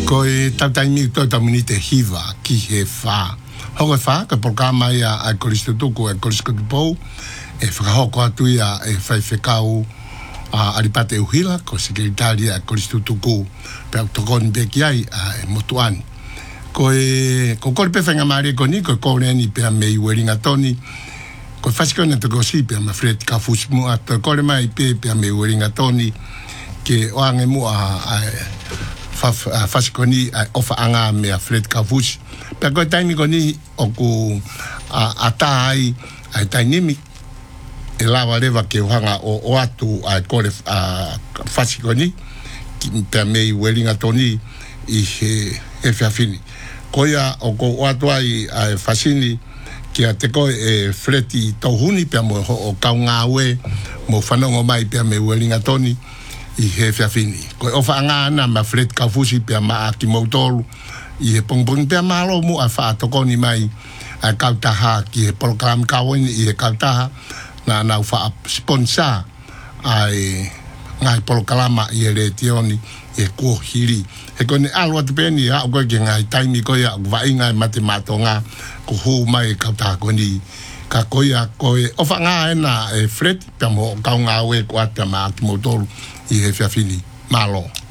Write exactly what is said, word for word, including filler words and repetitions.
Ko e tautaimi to tamini te hiva ki he wha. Hoko wha, ka programa ia a koristo tuku, a koristo tuku e whakahoko atu ia e whai whekau a aripate uhila, ko sekretari a koristo tuku, pe au tokoni beki ai a e motuani. Ko e, ko kore pe whenga maare ko ni, ko kore ni pe a mei weringa toni, ko whasikona te kosi pe a ma Fred Kafusimu, a to kore mai pe pe a mei weringa toni, ke oange mua a whasikoni a ofa anga me a Fred Kafusi. Pe koe taimi ko ni o ku a tā ai a tainimi e lawa rewa ke uhanga o o atu a kore a whasikoni pe a mei weringa toni i he e whiawhini. Koia o ko o atu ai a whasini ki a te koe e Fredi Tauhuni pe a mo o kaunga ue mo whanongo mai pe a mei weringa toni i he whiawhini. Koe ofa anga ana ma Fred Kafusi pe a maa ki mautolu i he pongpong pe a malo mu a wha tokoni mai a kautaha ki he program kawini i he kautaha na nau wha sponsor ai ngai polokalama i he retioni i he kuohiri. He kone alwa te peni a o koe ke ngai taimi koe a wa ingai mate matonga ko hou mai kautaha koni ka koe a koe ofa ngā ena e Fred pe a mo kaunga ue ko ate a maa ki mautolu i he whiawhini malo.